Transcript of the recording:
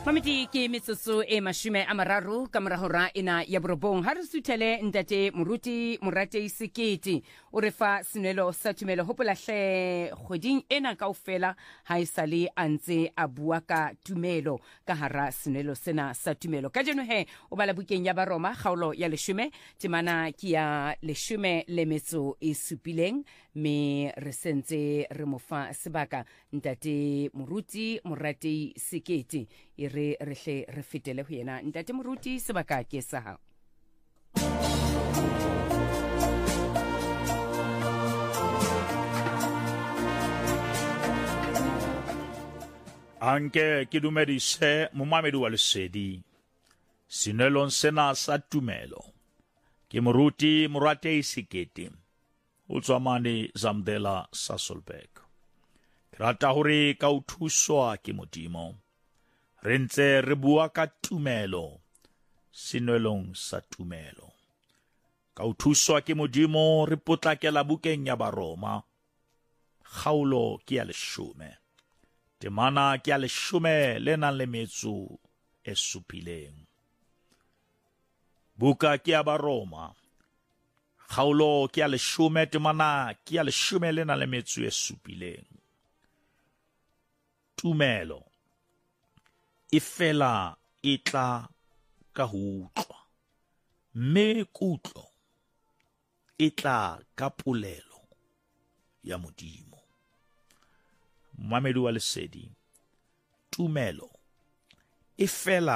Mamiti ke metsotso e mashome a mararo ka mora hora ena ya borobong ha re suthele ntate Moruti Moratei Sekete o re fa senelo sa tumelo hopola hle kgweding ena kaofela ha esale a ntse a bua ka tumelo ka hara senelo sena sa tumelo ka jeno he o bala bukeng ya Baroma kgaolo ya 10 temana ke ya 17 me re sentse re mo fa sebaka ntate Moruti Moratei Sekete re hle re fetele ho yena ntate Moruti sebaka ke sa hao. Anke ke dumedise momamedi wa lesedi sinelong sena sa tumelo ke Moruti Moratei Sekete o tswa mane Zamdela Sasolburg. Ke rata hore ka o thuswa ke Modimo re ntse re bua ka tumelo sinelong sa tumelo. Ka o thuswa ke Modimo re potlakela bukeng ya Baroma kgaolo ke ya 10 temana ke ya 10 le nang le metso e supileng. Buka ke ya Baroma kgaolo ke ya 10 temana ke ya 10 le nang le metso e supileng. Tumelo e fela e tla ka ho utlwa, mme kutlo e tla ka polelo ya Modimo. Mamedi wa lesedi, tumelo e fela